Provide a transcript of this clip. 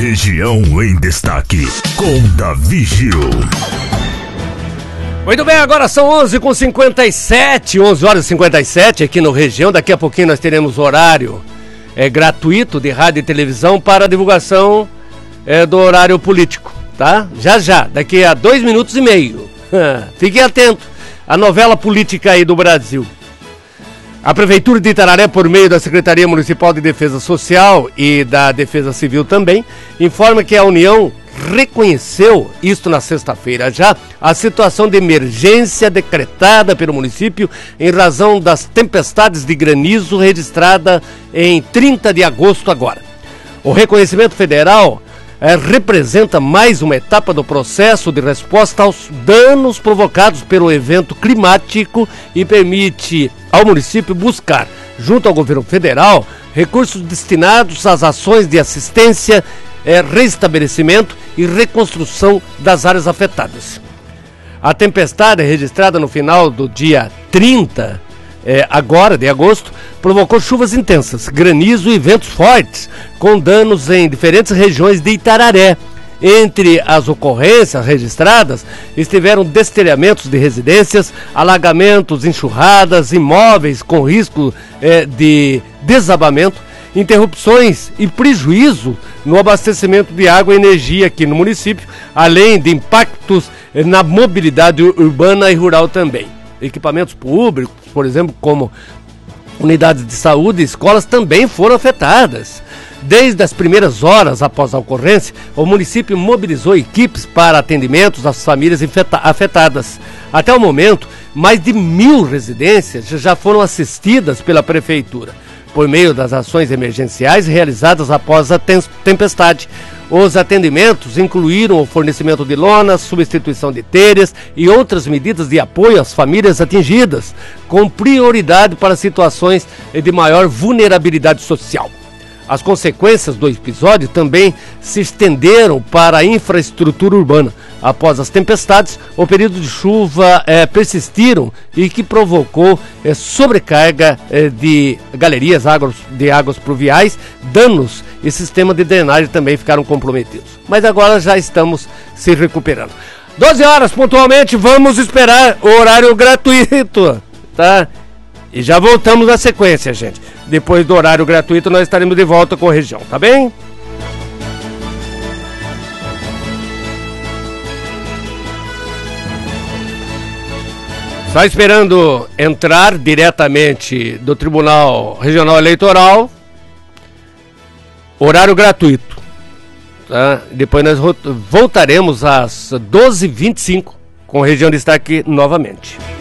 Região em Destaque, com Davi Gil. Muito bem, agora são 11h57, 11h57 aqui no Região. Daqui a pouquinho nós teremos horário gratuito de rádio e televisão para a divulgação do horário político, tá? Já, daqui a 2 minutos e meio. Fiquem atentos à novela política aí do Brasil. A Prefeitura de Itararé, por meio da Secretaria Municipal de Defesa Social e da Defesa Civil também, informa que a União reconheceu, isto na sexta-feira já, a situação de emergência decretada pelo município em razão das tempestades de granizo registrada em 30 de agosto agora. O reconhecimento federal representa mais uma etapa do processo de resposta aos danos provocados pelo evento climático e permite ao município buscar, junto ao governo federal, recursos destinados às ações de assistência, restabelecimento e reconstrução das áreas afetadas. A tempestade registrada no final do dia 30 agora de agosto, provocou chuvas intensas, granizo e ventos fortes, com danos em diferentes regiões de Itararé. Entre as ocorrências registradas, estiveram destelhamentos de residências, alagamentos, enxurradas, imóveis com risco de desabamento, interrupções e prejuízo no abastecimento de água e energia aqui no município, além de impactos na mobilidade urbana e rural também. Equipamentos públicos, por exemplo, como unidades de saúde e escolas, também foram afetadas. Desde as primeiras horas após a ocorrência, o município mobilizou equipes para atendimentos às famílias afetadas. Até o momento, mais de 1.000 residências já foram assistidas pela Prefeitura, por meio das ações emergenciais realizadas após a tempestade. Os atendimentos incluíram o fornecimento de lonas, substituição de telhas e outras medidas de apoio às famílias atingidas, com prioridade para situações de maior vulnerabilidade social. As consequências do episódio também se estenderam para a infraestrutura urbana. Após as tempestades, o período de chuva persistiram e que provocou sobrecarga de galerias de águas pluviais, danos e sistema de drenagem também ficaram comprometidos. Mas agora já estamos se recuperando. 12 horas pontualmente, vamos esperar o horário gratuito, tá? E já voltamos na sequência, gente. Depois do horário gratuito, nós estaremos de volta com a Região, tá bem? Só esperando entrar diretamente do Tribunal Regional Eleitoral, horário gratuito, tá? Depois nós voltaremos às 12h25 com a Região de Destaque novamente.